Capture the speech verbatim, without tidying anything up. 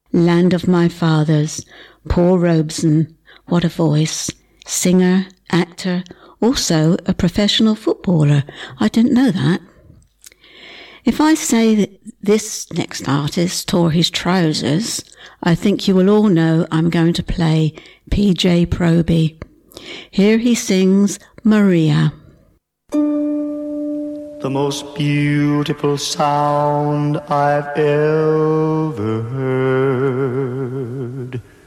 Land of my fathers, Paul Robeson, what a voice. Singer, actor, also a professional footballer. I didn't know that. If I say that this next artist tore his trousers, I think you will all know I'm going to play P J Proby. Here he sings Maria. The most beautiful sound I've ever heard